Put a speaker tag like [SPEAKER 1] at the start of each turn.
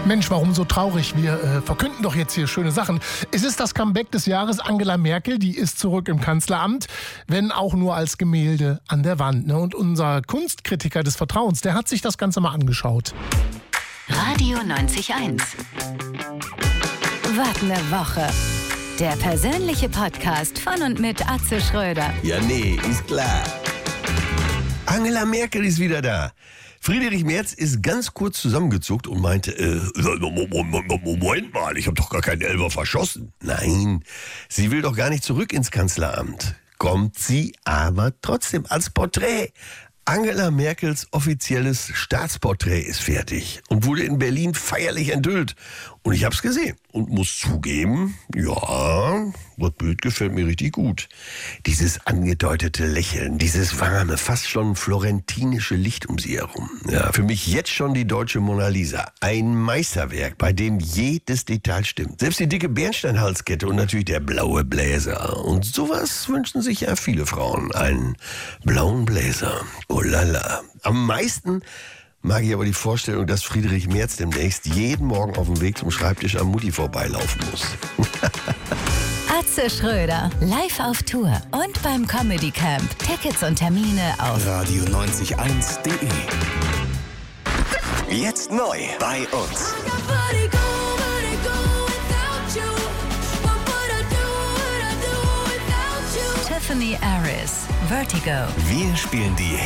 [SPEAKER 1] Mensch, warum so traurig? Wir verkünden doch jetzt hier schöne Sachen. Es ist das Comeback des Jahres. Angela Merkel, die ist zurück im Kanzleramt, wenn auch nur als Gemälde an der Wand. Ne? Und unser Kunstkritiker des Vertrauens, der hat sich das Ganze mal angeschaut.
[SPEAKER 2] Radio 90.1. Was ne Woche. Der persönliche Podcast von und mit Atze Schröder.
[SPEAKER 3] Ja, nee, ist klar. Angela Merkel ist wieder da. Friedrich Merz ist ganz kurz zusammengezuckt und meinte, Moment mal, ich habe doch gar keinen Elfer verschossen. Nein, sie will doch gar nicht zurück ins Kanzleramt. Kommt sie aber trotzdem als Porträt. Angela Merkels offizielles Staatsporträt ist fertig und wurde in Berlin feierlich enthüllt. Und ich hab's gesehen und muss zugeben, ja, das Bild gefällt mir richtig gut. Dieses angedeutete Lächeln, dieses warme, fast schon florentinische Licht um sie herum. Ja, für mich jetzt schon die deutsche Mona Lisa. Ein Meisterwerk, bei dem jedes Detail stimmt. Selbst die dicke Bernsteinhalskette und natürlich der blaue Bläser. Und sowas wünschen sich ja viele Frauen. Einen blauen Bläser. Oh lala. Am meisten mag ich aber die Vorstellung, dass Friedrich Merz demnächst jeden Morgen auf dem Weg zum Schreibtisch am Mutti vorbeilaufen muss.
[SPEAKER 2] Atze Schröder, live auf Tour und beim Comedy Camp. Tickets und Termine auf
[SPEAKER 4] radio901.de. Jetzt neu bei uns.
[SPEAKER 2] Tiffany Harris, Vertigo.
[SPEAKER 4] Wir spielen die